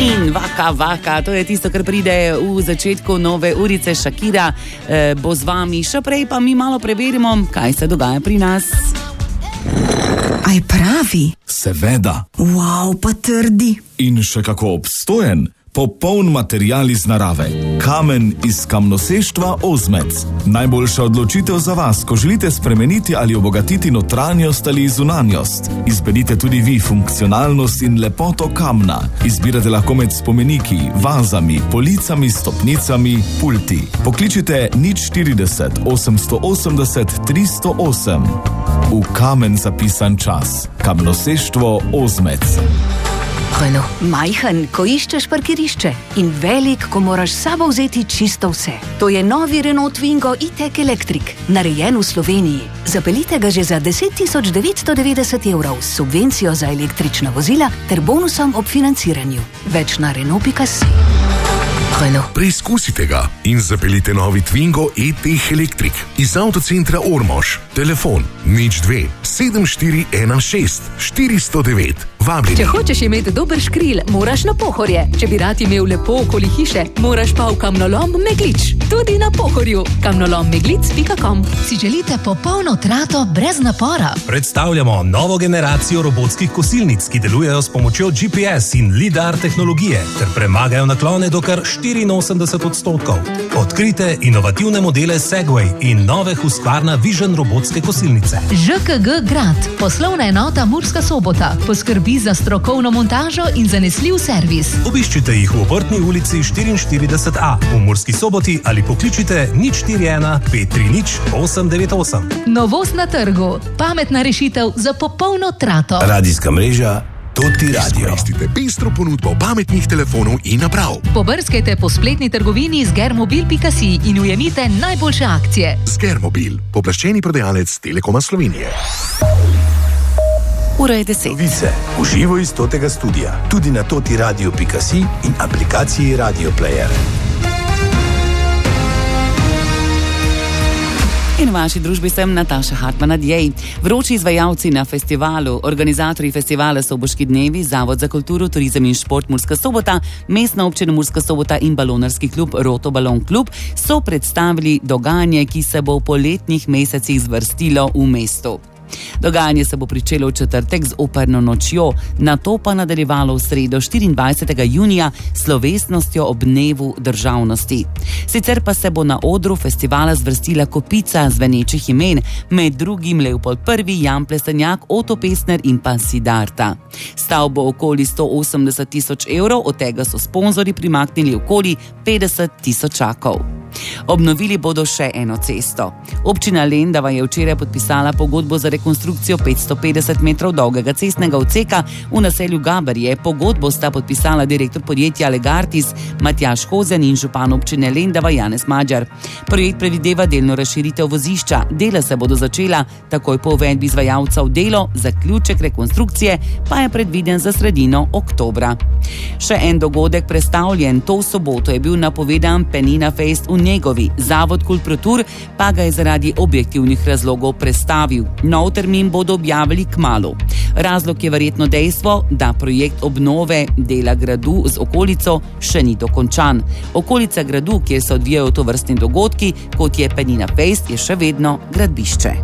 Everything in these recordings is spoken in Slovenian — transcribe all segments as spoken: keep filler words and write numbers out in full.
In vaka, vaka, to je tisto, kar pride v začetku nove urice. Shakira eh, bo z vami, še prej pa mi malo preverimo, kaj se dogaja pri nas. Aj pravi? Seveda. Wow, pa trdi. In še kako obstojen. Popoln material iz narave. Kamen iz kamnoseštva Ozmec. Najboljša odločitev za vas, ko želite spremeniti ali obogatiti notranjost ali zunanjost. Izberite tudi vi funkcionalnost in lepoto kamna. Izbirate lahko med spomeniki, vazami, policami, stopnicami, pulti. Pokličite nič štirideset osemsto osemdeset tristo osem. V kamen zapisan čas. Kamnoseštvo Ozmec. Renault. Majhen, ko iščeš parkirišče, in velik, ko moraš s sabo vzeti čisto vse. To je novi Renault Twingo e-tech Electric, narejen v Sloveniji. Zapeljite ga že za deset tisoč devetsto devetdeset evrov s subvencijo za električna vozila ter bonusom ob financiranju. Več na Renault pika si. Renault. Preizkusite ga in zapeljite novi Twingo e-tech Electric iz avtocentra Ormož. Telefon nič dve sedem štiri ena šest štiri sto devet. Vabljeni. Če hočeš imeti dober škril, moraš na Pohorje. Če bi rad imel lepo okoli hiše, moraš pa v kamnolom Meglič. Tudi na Pohorju. kamnolom meglic pika com. Si želite popolno trato brez napora? Predstavljamo novo generacijo robotskih kosilnic, ki delujejo s pomočjo G P S in lidar tehnologije ter premagajo naklone do kar štiriinosemdeset odstotkov. Odkrite inovativne modele Segway in nove Husqvarna Vision robotske kosilnice. Ž K G Grad, poslovna enota Murska Sobota, poskrbi za strokovno montažo in zanesljiv servis. Obiščite jih v Obrtni ulici štiriinštirideset A v Murski Soboti ali pokličite nič štiri ena pet tri nič osem devet osem. Novost na trgu, pametna rešitev za popolno trato. Radijska mreža Toti Radio. Izkoristite pestro ponudbo pametnih telefonov in naprav. Pobrskajte po spletni trgovini zgermobil pika si in ujemite najboljše akcije. Zgermobil, poplaščeni prodajalec Telekoma Slovenije. Ura je deset. Novice v živo iz Totega studia, tudi na toti radio pika si in aplikaciji Radio Player. In v vaši družbi sem Nataša Hartmann-Adjej. Vroči izvajalci na festivalu, organizatorji festivala Soboški dnevi, Zavod za kulturo, turizem in šport Murska Sobota, Mestna občina Murska Sobota in balonarski klub Roto Balon Klub so predstavili dogajanje, ki se bo v poletnih mesecih zvrstilo v mestu. Dogajanje se bo pričelo v četrtek z operno nočjo, nato pa nadaljevalo v sredo štiriindvajsetega junija s slovesnostjo ob dnevu državnosti. Sicer pa se bo na odru festivala zvrstila kopica zvenečih imen, med drugim Leopold Prvi, Jan Plestenjak, Oto Pestner in pa Siddharta. Stal bo okoli sto osemdeset tisoč evrov, od tega so sponzorji primaknili okoli petdeset tisočakov. Obnovili bodo še eno cesto. Občina Lendava je včeraj podpisala pogodbo za rekonstrukcijo petsto petdeset metrov dolgega cestnega odseka v naselju Gabarje. Pogodbo sta podpisala direktor podjetja Legartis Matjaž Hozjan in župan občine Lendava Janez Madžar. Projekt predvideva delno razširitev vozišča. Dela se bodo začela takoj po uvedbi izvajalcev delo, zaključek rekonstrukcije pa je predviden za sredino oktobra. Še en dogodek prestavljen, to v soboto je bil napovedan Penina Fest v njegovi. Zavod Kulprotur pa ga je zaradi objektivnih razlogov prestavil. Nov termin bodo objavili kmalu. Razlog je verjetno dejstvo, da projekt obnove dela gradu z okolico še ni dokončan. Okolica gradu, kjer se odvijajo tovrstni dogodki, kot je Penina Fest, je še vedno gradbišče.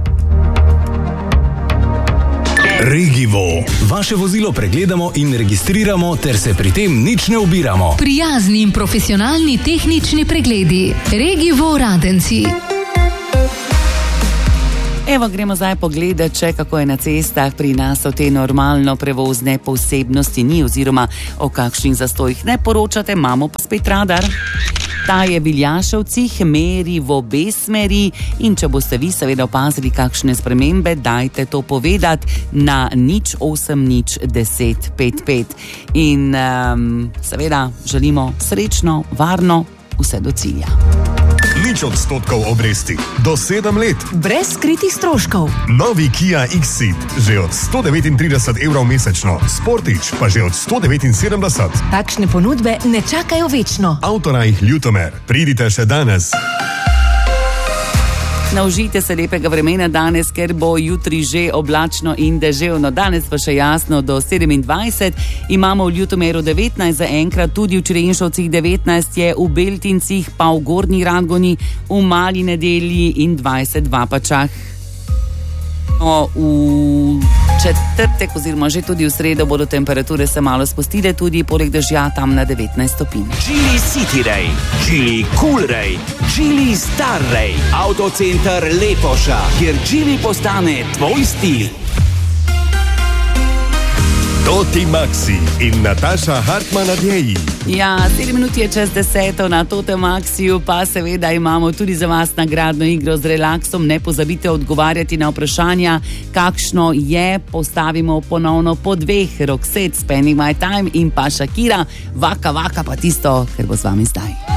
Regivo. Vaše vozilo pregledamo in registriramo ter se pri tem nič ne ubiramo. Prijazni in profesionalni tehnični pregledi. Regivo Radenci. Evo, gremo zdaj pogledati, če kako je na cestah pri nas o te normalno prevozne posebnosti ni oziroma o kakšnih zastojih ne poročate, imamo pa spet radar. Ta je v Iljaševcih, meri v obe smeri in če boste vi seveda opazili kakšne spremembe, dajte to povedati na nič osem nič deset pet pet. In um, seveda želimo srečno, varno, vse do cilja. Nič odstotkov obresti. Do sedem let. Brez skritih stroškov. Novi Kia X-Ceed. Že od sto devetintrideset evrov mesečno. Sportič pa že od sto devetinsedemdeset. Takšne ponudbe ne čakajo večno. Autorajh Ljutomer. Pridite še danes. Naužite se lepega vremena danes, ker bo jutri že oblačno in deževno. Danes pa še jasno do sedemindvajset. Imamo v Ljutomeru devetnajst, za enkrat tudi v Čirenšovcih devetnajst je, v Beltincih pa v Gornji Radgoni, v Mali Nedelji in dvajset v Apačah. No, v četrtek oziroma že tudi v sredo bodo temperature se malo spustile, tudi poleg dežja tam na devetnajst stopinj. Geely City Ray, Geely Cool Ray, Geely Star Ray, Autocenter Lepoša, kjer Geely postane tvoj stil. Toti Maxi in Nataša Hartman na djeji. Ja, sedem minut je čez deseto, na Tote Maxiju pa seveda imamo tudi za vas nagradno igro z relaksom. Ne pozabite odgovarjati na vprašanja, kakšno je, postavimo ponovno po dveh, Roxette, Spending My Time in pa Shakira, Vaka Vaka pa tisto, ker bo z vami zdaj.